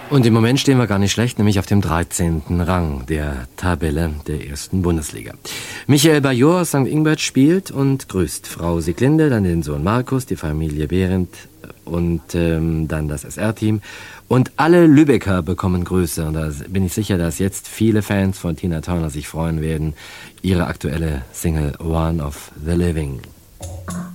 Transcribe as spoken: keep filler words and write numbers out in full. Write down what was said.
Und im Moment stehen wir gar nicht schlecht, nämlich auf dem dreizehnten Rang der Tabelle der ersten Bundesliga. Michael Bajor aus Sankt Ingbert spielt und grüßt Frau Sieglinde, dann den Sohn Markus, die Familie Behrendt und ähm, dann das S R-Team. Und alle Lübecker bekommen Grüße. Und da bin ich sicher, dass jetzt viele Fans von Tina Turner sich freuen werden, ihre aktuelle Single One of the Living.